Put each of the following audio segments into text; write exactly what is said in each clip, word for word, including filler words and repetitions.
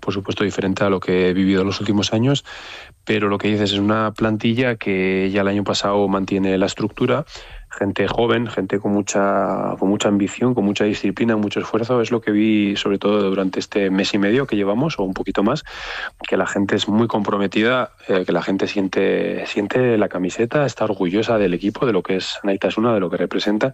por supuesto, diferente a lo que he vivido en los últimos años, pero lo que dices es una plantilla que ya el año pasado mantiene la estructura, gente joven, gente con mucha, con mucha ambición, con mucha disciplina, mucho esfuerzo. Es lo que vi sobre todo durante este mes y medio que llevamos, o un poquito más, que la gente es muy comprometida, eh, que la gente siente, siente la camiseta, está orgullosa del equipo, de lo que es Anaitasuna, de lo que representa.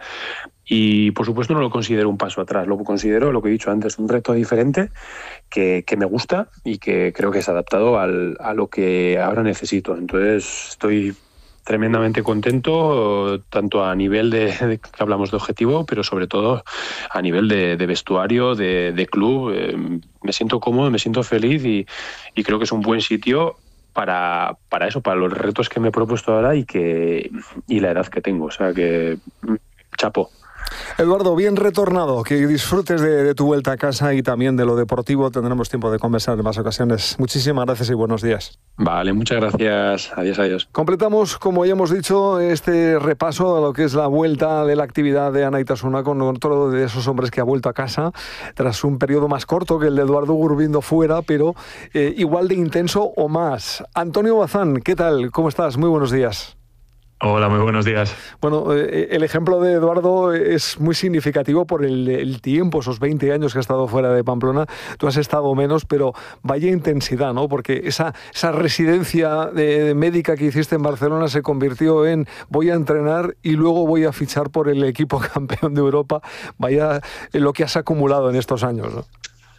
Y por supuesto no lo considero un paso atrás, lo considero, lo que he dicho antes, un reto diferente que, que me gusta y que creo que es adaptado al, a lo que ahora necesito. Entonces estoy tremendamente contento, tanto a nivel de, de que hablamos de objetivo, pero sobre todo a nivel de, de vestuario, de, de club. Eh, me siento cómodo, me siento feliz y, y creo que es un buen sitio para, para eso, para los retos que me he propuesto ahora y, que, y la edad que tengo. O sea que, chapo. Eduardo, bien retornado, que disfrutes de, de tu vuelta a casa y también de lo deportivo. Tendremos tiempo de conversar en más ocasiones. Muchísimas gracias y buenos días. Vale, muchas gracias. Adiós, adiós. Completamos, como ya hemos dicho, este repaso a lo que es la vuelta de la actividad de Anaitasuna con otro de esos hombres que ha vuelto a casa tras un periodo más corto que el de Eduardo Gurbindo fuera, pero eh, igual de intenso o más. Antonio Bazán, ¿qué tal? ¿Cómo estás? Muy buenos días. Hola, muy buenos días. Bueno, eh, el ejemplo de Eduardo es muy significativo por el, el tiempo, esos veinte años que ha estado fuera de Pamplona. Tú has estado menos, pero vaya intensidad, ¿no? Porque esa, esa residencia de, de médica que hiciste en Barcelona se convirtió en voy a entrenar y luego voy a fichar por el equipo campeón de Europa. Vaya lo que has acumulado en estos años, ¿no?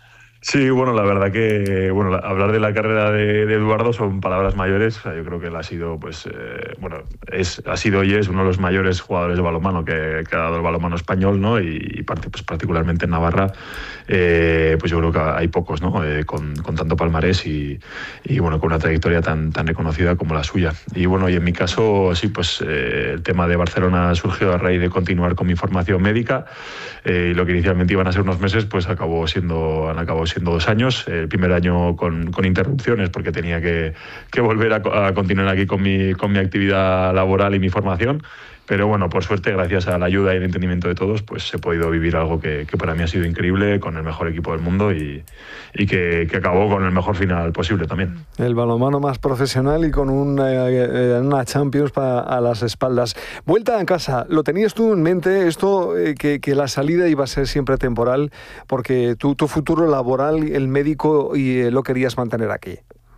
Sí, bueno, la verdad que bueno, la, hablar de la carrera de, de Eduardo son palabras mayores. O sea, yo creo que él ha sido, pues, eh, bueno, es, ha sido y es uno de los mayores jugadores de balonmano que, que ha dado el balonmano español, ¿no? Y, y parte, pues, particularmente en Navarra, eh, pues yo creo que hay pocos, ¿no? Eh, con, con tanto palmarés y, y bueno, con una trayectoria tan, tan reconocida como la suya. Y bueno, y en mi caso, sí, pues eh, el tema de Barcelona surgió a raíz de continuar con mi formación médica, eh, y lo que inicialmente iban a ser unos meses, pues acabó siendo, han acabado siendo dos años. El primer año con, con interrupciones porque tenía que, que volver a, a continuar aquí con mi, con mi actividad laboral y mi formación. Pero bueno, por suerte, gracias a la ayuda y el entendimiento de todos, pues he podido vivir algo que, que para mí ha sido increíble, con el mejor equipo del mundo y, y que, que acabó con el mejor final posible también. El balonmano más profesional y con una, una Champions para, a las espaldas. Vuelta a casa, ¿lo tenías tú en mente esto, eh, que, que la salida iba a ser siempre temporal? Porque tu, tu futuro laboral, el médico, y eh, lo querías mantener aquí.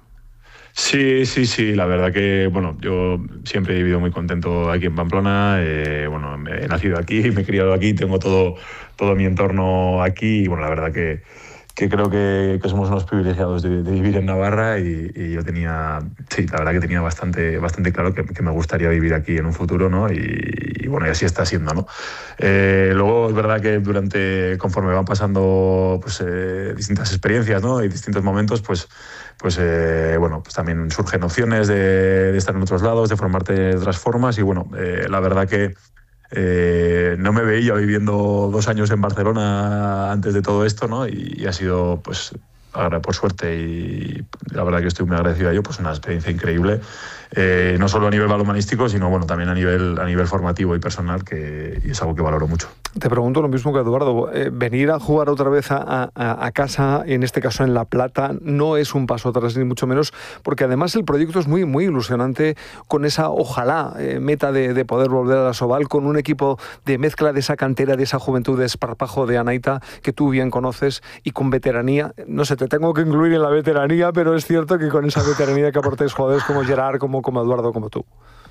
Sí, sí, sí, la verdad que, bueno, yo siempre he vivido muy contento aquí en Pamplona. Eh, bueno, he nacido aquí, me he criado aquí, tengo todo, todo mi entorno aquí y, bueno, la verdad que, que creo que, que somos unos privilegiados de, de vivir en Navarra y, y yo tenía, sí, la verdad que tenía bastante, bastante claro que, que me gustaría vivir aquí en un futuro, ¿no? Y, y bueno, y así está siendo, ¿no? Eh, luego es verdad que durante, conforme van pasando, pues, eh, distintas experiencias, ¿no? Y distintos momentos, pues, pues eh, bueno, pues también surgen opciones de, de estar en otros lados, de formarte de otras formas y bueno, eh, la verdad que eh, no me veía viviendo dos años en Barcelona antes de todo esto, ¿no? Y, y ha sido, pues, ahora por suerte y la verdad que estoy muy agradecido a ello, pues una experiencia increíble, eh, no solo a nivel balomanístico, sino bueno, también a nivel, a nivel formativo y personal, que y es algo que valoro mucho. Te pregunto lo mismo que Eduardo, eh, venir a jugar otra vez a, a, a casa, en este caso en La Plata, no es un paso atrás ni mucho menos, porque además el proyecto es muy, muy ilusionante, con esa, ojalá, eh, meta de, de poder volver a la Soval, con un equipo de mezcla de esa cantera, de esa juventud de esparpajo de Anaita, que tú bien conoces, y con veteranía. No sé, te tengo que incluir en la veteranía, pero es cierto que con esa veteranía que aportéis jugadores como Gerard, como, como Eduardo, como tú.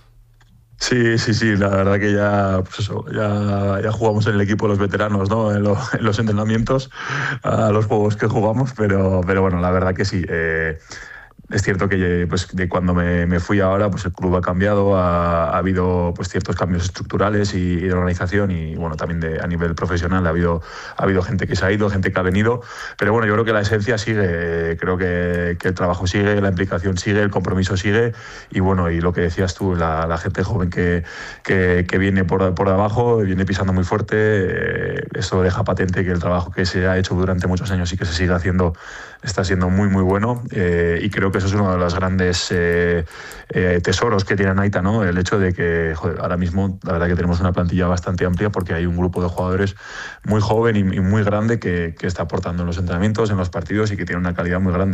Sí, sí, sí, la verdad que ya, pues eso, ya, ya jugamos en el equipo los veteranos, ¿no? En, lo, en los entrenamientos, a los juegos que jugamos, pero, pero bueno, la verdad que sí. Eh, Es cierto que pues, de cuando me, me fui ahora, pues el club ha cambiado, ha, ha habido pues, ciertos cambios estructurales y, y de organización y bueno, también de, a nivel profesional ha habido, ha habido gente que se ha ido, gente que ha venido, pero bueno, yo creo que la esencia sigue, creo que, que el trabajo sigue, la implicación sigue, el compromiso sigue y bueno, y lo que decías tú, la, la gente joven que, que, que viene por, por abajo, viene pisando muy fuerte, eh, eso deja patente que el trabajo que se ha hecho durante muchos años y que se sigue haciendo está siendo muy muy bueno, eh, y creo que eso es uno de los grandes eh, eh, tesoros que tiene Anaita, ¿no? El hecho de que joder, ahora mismo la verdad que tenemos una plantilla bastante amplia porque hay un grupo de jugadores muy joven y, y muy grande que, que está aportando en los entrenamientos, en los partidos y que tiene una calidad muy grande.